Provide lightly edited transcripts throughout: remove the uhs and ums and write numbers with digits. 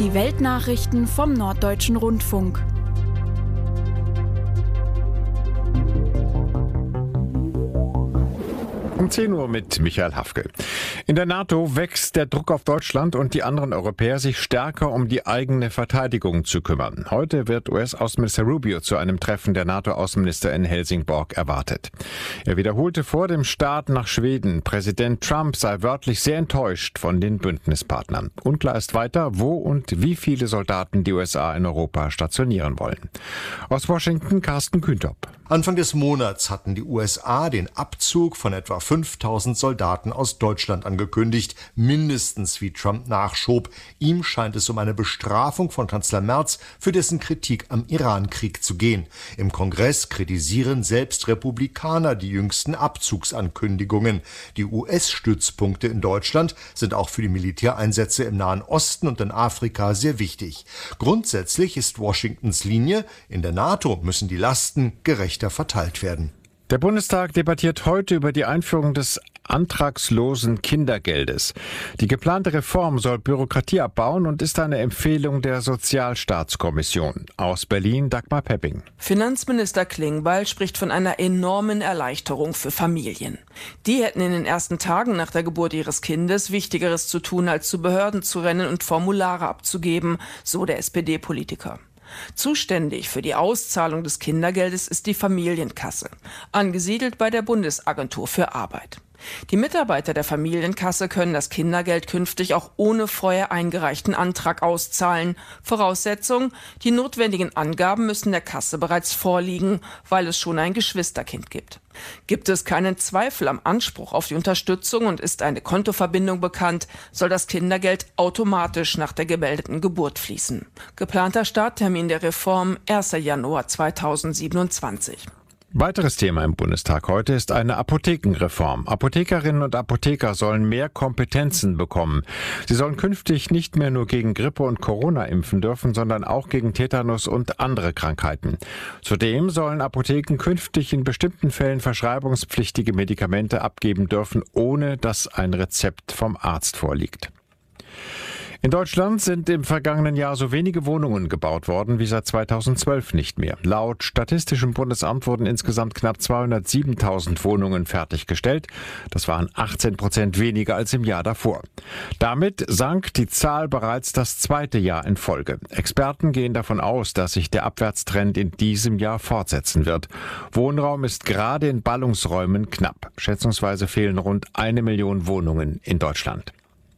Die Weltnachrichten vom Norddeutschen Rundfunk. Um 10 Uhr mit Michael Hafke. In der NATO wächst der Druck auf Deutschland und die anderen Europäer, sich stärker um die eigene Verteidigung zu kümmern. Heute wird US-Außenminister Rubio zu einem Treffen der NATO-Außenminister in Helsingborg erwartet. Er wiederholte vor dem Start nach Schweden, Präsident Trump sei wörtlich sehr enttäuscht von den Bündnispartnern. Unklar ist weiter, wo und wie viele Soldaten die USA in Europa stationieren wollen. Aus Washington Carsten Kühntop. Anfang des Monats hatten die USA den Abzug von etwa 5000 Soldaten aus Deutschland angekündigt, mindestens wie Trump nachschob. Ihm scheint es um eine Bestrafung von Kanzler Merz für dessen Kritik am Iran-Krieg zu gehen. Im Kongress kritisieren selbst Republikaner die jüngsten Abzugsankündigungen. Die US-Stützpunkte in Deutschland sind auch für die Militäreinsätze im Nahen Osten und in Afrika sehr wichtig. Grundsätzlich ist Washingtons Linie, in der NATO müssen die Lasten gerechter verteilt werden. Der Bundestag debattiert heute über die Einführung des antragslosen Kindergeldes. Die geplante Reform soll Bürokratie abbauen und ist eine Empfehlung der Sozialstaatskommission. Aus Berlin Dagmar Pepping. Finanzminister Klingbeil spricht von einer enormen Erleichterung für Familien. Die hätten in den ersten Tagen nach der Geburt ihres Kindes Wichtigeres zu tun, als zu Behörden zu rennen und Formulare abzugeben, so der SPD-Politiker. Zuständig für die Auszahlung des Kindergeldes ist die Familienkasse, angesiedelt bei der Bundesagentur für Arbeit. Die Mitarbeiter der Familienkasse können das Kindergeld künftig auch ohne vorher eingereichten Antrag auszahlen. Voraussetzung: die notwendigen Angaben müssen der Kasse bereits vorliegen, weil es schon ein Geschwisterkind gibt. Gibt es keinen Zweifel am Anspruch auf die Unterstützung und ist eine Kontoverbindung bekannt, soll das Kindergeld automatisch nach der gemeldeten Geburt fließen. Geplanter Starttermin der Reform 1. Januar 2027. Weiteres Thema im Bundestag heute ist eine Apothekenreform. Apothekerinnen und Apotheker sollen mehr Kompetenzen bekommen. Sie sollen künftig nicht mehr nur gegen Grippe und Corona impfen dürfen, sondern auch gegen Tetanus und andere Krankheiten. Zudem sollen Apotheken künftig in bestimmten Fällen verschreibungspflichtige Medikamente abgeben dürfen, ohne dass ein Rezept vom Arzt vorliegt. In Deutschland sind im vergangenen Jahr so wenige Wohnungen gebaut worden wie seit 2012 nicht mehr. Laut Statistischem Bundesamt wurden insgesamt knapp 207.000 Wohnungen fertiggestellt. Das waren 18% weniger als im Jahr davor. Damit sank die Zahl bereits das zweite Jahr in Folge. Experten gehen davon aus, dass sich der Abwärtstrend in diesem Jahr fortsetzen wird. Wohnraum ist gerade in Ballungsräumen knapp. Schätzungsweise fehlen rund 1 Million Wohnungen in Deutschland.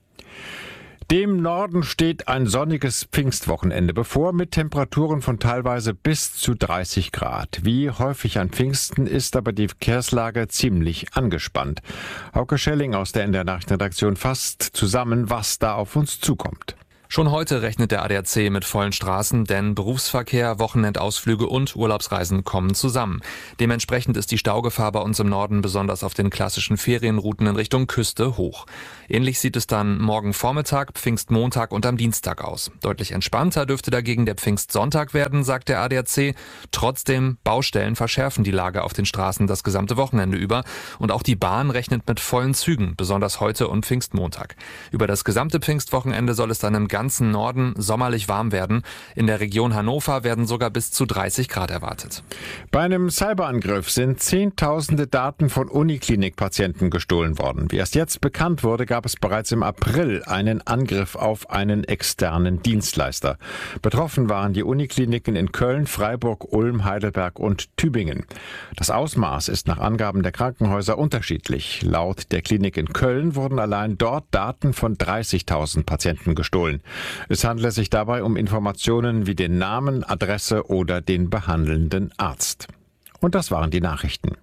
Dem Norden steht ein sonniges Pfingstwochenende bevor mit Temperaturen von teilweise bis zu 30 Grad. Wie häufig an Pfingsten ist aber die Verkehrslage ziemlich angespannt. Hauke Schelling aus der NDR Nachrichtenredaktion fasst zusammen, was da auf uns zukommt. Schon heute rechnet der ADAC mit vollen Straßen, denn Berufsverkehr, Wochenendausflüge und Urlaubsreisen kommen zusammen. Dementsprechend ist die Staugefahr bei uns im Norden besonders auf den klassischen Ferienrouten in Richtung Küste hoch. Ähnlich sieht es dann morgen Vormittag, Pfingstmontag und am Dienstag aus. Deutlich entspannter dürfte dagegen der Pfingstsonntag werden, sagt der ADAC. Trotzdem, Baustellen verschärfen die Lage auf den Straßen das gesamte Wochenende über. Und auch die Bahn rechnet mit vollen Zügen, besonders heute und Pfingstmontag. Über das gesamte Pfingstwochenende soll es dann im ganzen Norden sommerlich warm werden. In der Region Hannover werden sogar bis zu 30 Grad erwartet. Bei einem Cyberangriff sind Zehntausende Daten von Uniklinik-Patienten gestohlen worden. Wie erst jetzt bekannt wurde, gab es bereits im April einen Angriff auf einen externen Dienstleister. Betroffen waren die Unikliniken in Köln, Freiburg, Ulm, Heidelberg und Tübingen. Das Ausmaß ist nach Angaben der Krankenhäuser unterschiedlich. Laut der Klinik in Köln wurden allein dort Daten von 30.000 Patienten gestohlen. Es handelt sich dabei um Informationen wie den Namen, Adresse oder den behandelnden Arzt. Und das waren die Nachrichten.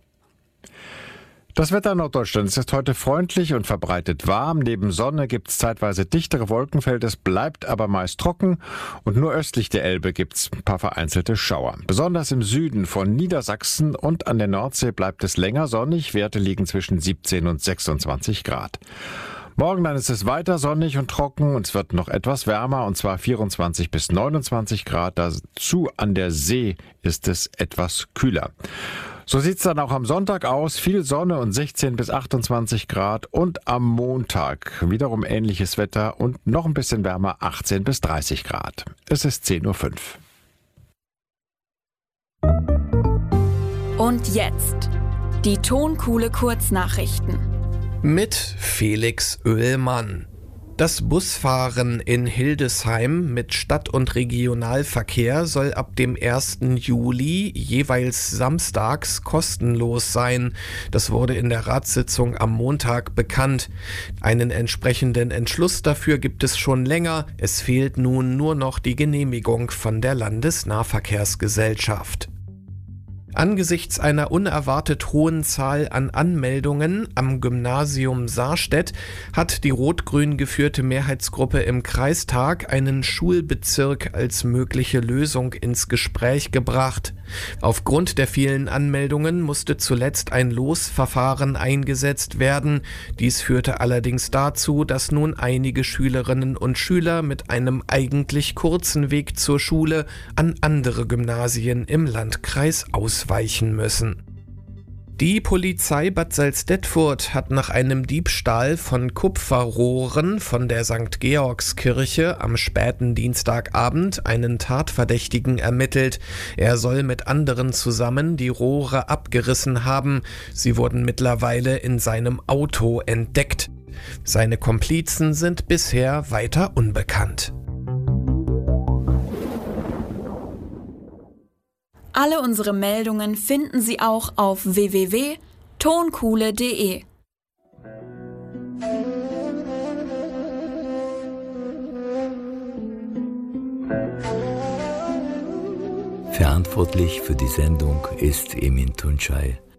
Das Wetter Norddeutschlands ist heute freundlich und verbreitet warm. Neben Sonne gibt es zeitweise dichtere Wolkenfelder, es bleibt aber meist trocken und nur östlich der Elbe gibt es ein paar vereinzelte Schauer. Besonders im Süden von Niedersachsen und an der Nordsee bleibt es länger sonnig. Werte liegen zwischen 17 und 26 Grad. Morgen dann ist es weiter sonnig und trocken und es wird noch etwas wärmer, und zwar 24 bis 29 Grad. Dazu an der See ist es etwas kühler. So sieht es dann auch am Sonntag aus. Viel Sonne und 16 bis 28 Grad. Und am Montag wiederum ähnliches Wetter und noch ein bisschen wärmer, 18 bis 30 Grad. Es ist 10:05 Uhr. Und jetzt die Tonkuhle Kurznachrichten. Mit Felix Oehlmann. Das Busfahren in Hildesheim mit Stadt- und Regionalverkehr soll ab dem 1. Juli jeweils samstags kostenlos sein. Das wurde in der Ratssitzung am Montag bekannt. Einen entsprechenden Entschluss dafür gibt es schon länger. Es fehlt nun nur noch die Genehmigung von der Landesnahverkehrsgesellschaft. Angesichts einer unerwartet hohen Zahl an Anmeldungen am Gymnasium Sarstedt hat die rot-grün geführte Mehrheitsgruppe im Kreistag einen Schulbezirk als mögliche Lösung ins Gespräch gebracht. Aufgrund der vielen Anmeldungen musste zuletzt ein Losverfahren eingesetzt werden. Dies führte allerdings dazu, dass nun einige Schülerinnen und Schüler mit einem eigentlich kurzen Weg zur Schule an andere Gymnasien im Landkreis ausweichen müssen. Die Polizei Bad Salzdetfurt hat nach einem Diebstahl von Kupferrohren von der St. Georgskirche am späten Dienstagabend einen Tatverdächtigen ermittelt. Er soll mit anderen zusammen die Rohre abgerissen haben. Sie wurden mittlerweile in seinem Auto entdeckt. Seine Komplizen sind bisher weiter unbekannt. Alle unsere Meldungen finden Sie auch auf www.tonkuhle.de. Verantwortlich für die Sendung ist Emin Tunçay.